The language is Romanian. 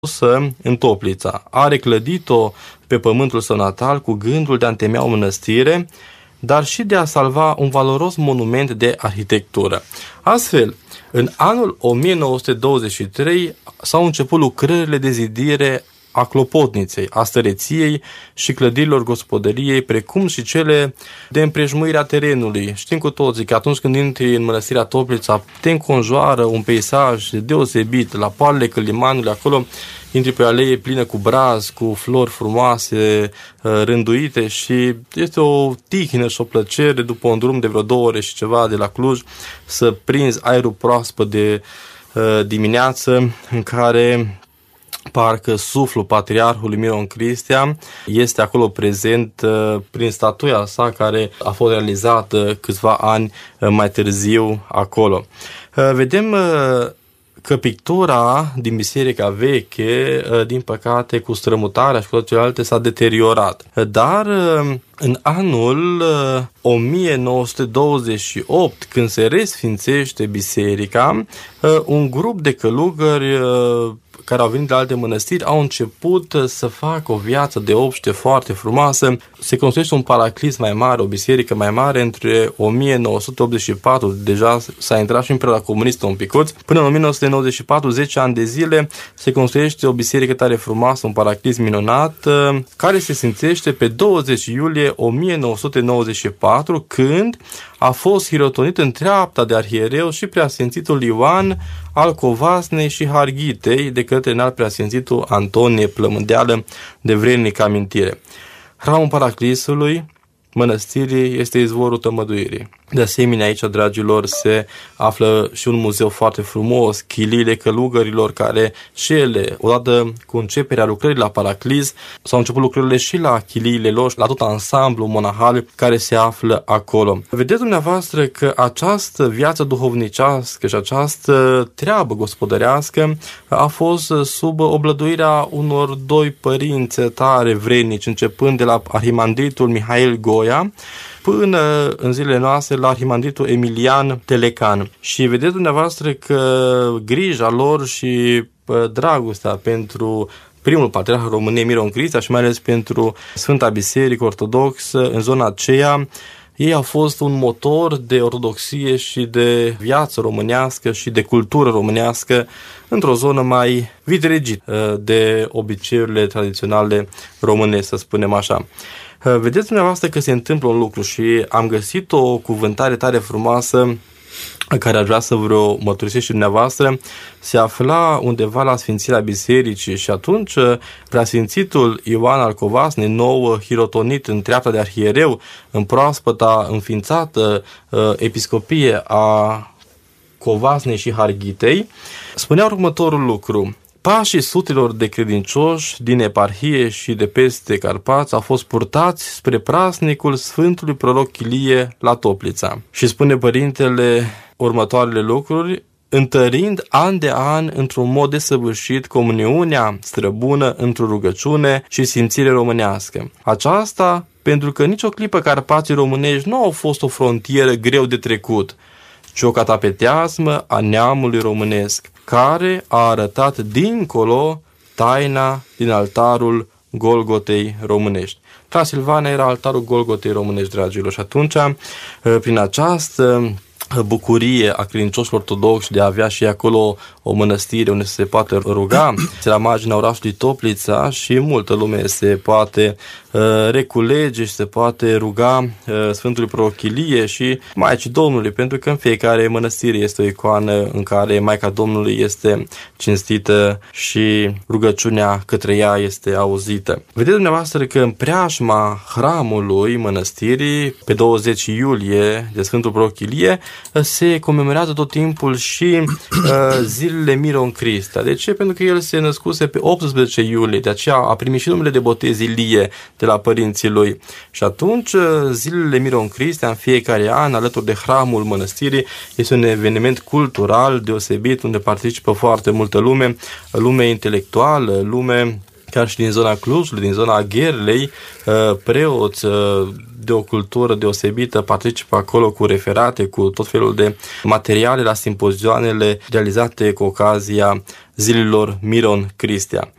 în Toplița. A reclădit-o pe pământul său natal cu gândul de a întemeia o mănăstire, dar și de a salva un valoros monument de arhitectură. Astfel, în anul 1923 s-au început lucrările de zidire a clopotniței, a stăreției și clădirilor gospodăriei, precum și cele de împrejmuire a terenului. Știm cu toții că atunci când intri în mănăstirea Toplița, te înconjoară un peisaj deosebit, la poalele Călimanului, acolo intri pe o alee plină cu braz, cu flori frumoase, rânduite, și este o tihnă și o plăcere după un drum de vreo 2 ore și ceva de la Cluj să prinzi aerul proaspăt de dimineață, în care parcă suflul patriarhului Miron Cristea este acolo prezent prin statuia sa care a fost realizată câțiva ani mai târziu acolo. Vedem că pictura din biserica veche, din păcate, cu strămutarea și cu toate celelalte, s-a deteriorat. Dar în anul 1928, când se resfințește biserica, un grup de călugări care au venit de alte mănăstiri au început să facă o viață de obște foarte frumoasă. Se construiește un paraclis mai mare, o biserică mai mare, între 1984, deja s-a intrat și în perioada comunistă un picuț, până în 1994, 10 ani de zile, se construiește o biserică tare frumoasă, un paraclis minunat, care se sfințește pe 20 iulie 1994, când a fost hirotonit în treapta de arhiereu și preasfințitul Ioan al Covasnei și Harghitei de către înalt preasfințitul Antonie Plămândeală, de vrednică amintire. Hramul Paraclisului mănăstirii este izvorul tămăduirii. De asemenea, aici, dragilor, se află și un muzeu foarte frumos, chiliile călugărilor, care și ele, odată cu începerea lucrării la Paraclis, s-au început lucrările și la chiliile lor, la tot ansamblu monahal care se află acolo. Vedeți dumneavoastră că această viață duhovnicească și această treabă gospodărească a fost sub oblăduirea unor 2 părinți tare vrednici, începând de la arhimandritul Mihail Goia, până în zilele noastre la arhimandritul Emilian Telecan. Și vedeți dumneavoastră că grija lor și dragostea pentru primul patriarh al României, Miron Cristea, și mai ales pentru Sfânta Biserică Ortodoxă în zona aceea, ei au fost un motor de ortodoxie și de viață românească și de cultură românească într-o zonă mai vitregită de obiceiurile tradiționale românești, să spunem așa. Vedeți dumneavoastră că se întâmplă un lucru și am găsit o cuvântare tare frumoasă care aș vrea să vă mărturisesc și dumneavoastră. Se afla undeva la sfințirea bisericii și atunci preasfințitul Ioan al Covasnei, nou hirotonit în treapta de arhiereu, în proaspăta înființată episcopie a Covasnei și Harghitei, spunea următorul lucru: pașii sutelor de credincioși din eparhie și de peste Carpați au fost purtați spre praznicul Sfântului Proroc Chilie la Toplița. Și spune părintele următoarele lucruri, întărind an de an într-un mod desăvârșit comuniunea străbună într-o rugăciune și simțire românească. Aceasta pentru că nicio clipă Carpații românești nu au fost o frontieră greu de trecut, ci o catapeteasmă a neamului românesc, care a arătat dincolo taina din altarul Golgotei românești. Transilvania era altarul Golgotei românești, dragilor, și atunci, prin această bucurie a credincioșilor ortodoxi de a avea și acolo o mănăstire unde se poate ruga, la marginea orașului Toplița, și multă lume se poate reculege și se poate ruga Sfântului Proroc Chilie și Maicii Domnului, pentru că în fiecare mănăstire este o icoană în care Maica Domnului este cinstită și rugăciunea către ea este auzită. Vedeți dumneavoastră că în preajma hramului mănăstirii, pe 20 iulie de Sfântul Proroc Chilie, se comemorează tot timpul și zilele Miron Cristea. De ce? Pentru că el se născuse pe 18 iulie, de aceea a primit și numele de botez Ilie de la părinții lui. Și atunci zilele Miron Cristea în fiecare an, alături de hramul mănăstirii, este un eveniment cultural deosebit unde participă foarte multă lume, lume intelectuală, lume chiar și din zona Clujului, din zona Gherlei, preoți, de o cultură deosebită participă acolo cu referate, cu tot felul de materiale la simpozioanele realizate cu ocazia zilelor Miron Cristea.